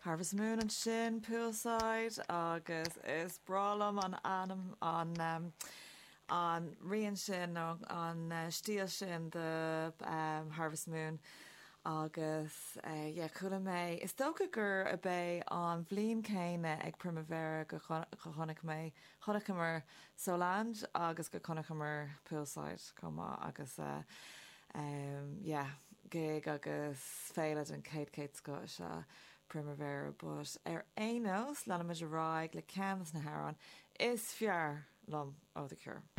Harvest Moon an sin poolside agus is bralam an rian sin an stíl sin de Harvest Moon agus chula mé is dócha gur a bé an bhlíon céine ag primavera go chonig mé chonachamar Soland agus go chonachamar poolside comá agus gig agus féile an céad sco se primavera, but éos lena muid a ráig le ceannas na hárán is fear lom ó the cure.